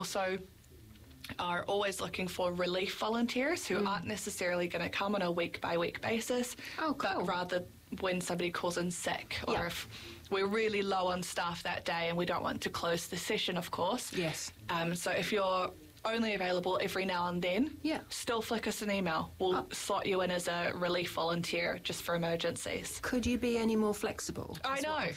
also are always looking for relief volunteers who aren't necessarily going to come on a week-by-week basis, but rather when somebody calls in sick or if we're really low on staff that day and we don't want to close the session, of course. Yes. So if you're only available every now and then, still flick us an email. We'll slot you in as a relief volunteer just for emergencies. Could you be any more flexible? I know.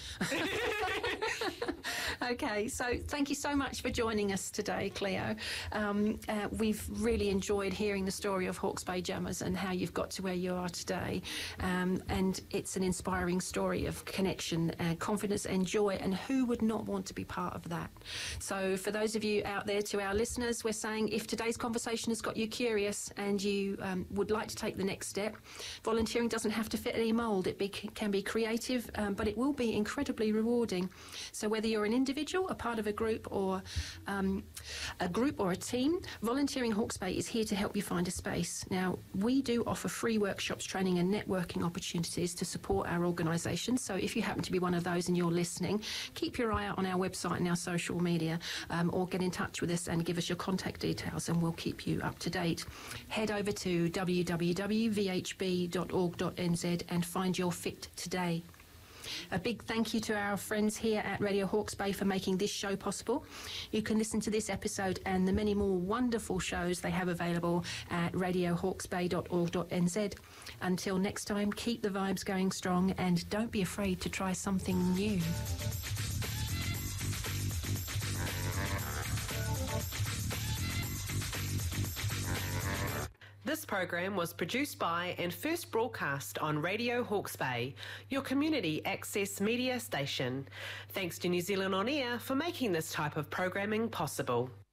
Okay, so thank you so much for joining us today, Cleo. We've really enjoyed hearing the story of Hawke's Bay Jammers and how you've got to where you are today. And it's an inspiring story of connection, confidence and joy, and who would not want to be part of that? So for those of you out there, to our listeners, we're saying if today's conversation has got you curious and you would like to take the next step, volunteering doesn't have to fit any mould. It can be creative, but it will be incredibly rewarding. So whether you're an individual, a part of a group or a team, Volunteering Hawke's Bay is here to help you find a space. Now, we do offer free workshops, training and networking opportunities to support our organisation. So if you happen to be one of those and you're listening, keep your eye out on our website and our social media, or get in touch with us and give us your contact details and we'll keep you up to date. Head over to www.vhb.org.nz and find your fit today. A big thank you to our friends here at Radio Hawke's Bay for making this show possible. You can listen to this episode and the many more wonderful shows they have available at radiohawkesbay.org.nz. Until next time, keep the vibes going strong and don't be afraid to try something new. This program was produced by and first broadcast on Radio Hawke's Bay, your community access media station. Thanks to New Zealand On Air for making this type of programming possible.